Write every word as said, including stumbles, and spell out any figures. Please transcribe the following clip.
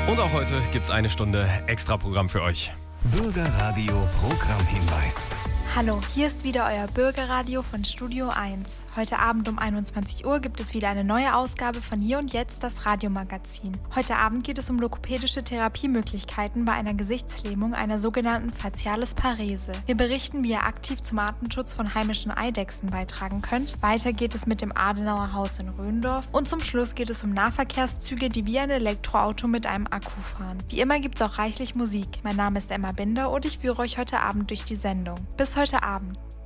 Und auch heute gibt's eine Stunde Extra-Programm für euch. Bürgerradio Programmhinweis. Hallo, hier ist wieder euer Bürgerradio von Studio eins. Heute Abend um einundzwanzig Uhr gibt es wieder eine neue Ausgabe von Hier und Jetzt, das Radiomagazin. Heute Abend geht es um logopädische Therapiemöglichkeiten bei einer Gesichtslähmung, einer sogenannten Facialis Parese. Wir berichten, wie ihr aktiv zum Artenschutz von heimischen Eidechsen beitragen könnt. Weiter geht es mit dem Adenauer Haus in Röndorf. Und zum Schluss geht es um Nahverkehrszüge, die wie ein Elektroauto mit einem Akku fahren. Wie immer gibt es auch reichlich Musik. Mein Name ist Emma Binder und ich führe euch heute Abend durch die Sendung. Bis heute Abend.